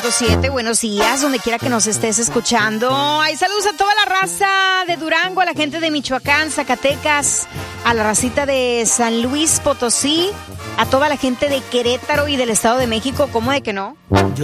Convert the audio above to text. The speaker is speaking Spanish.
105.7, buenos días, donde quiera que nos estés escuchando. Ay, saludos a toda la raza de Durango, a la gente de Michoacán, Zacatecas, a la racita de San Luis Potosí, a toda la gente de Querétaro y del Estado de México, ¿cómo de que no?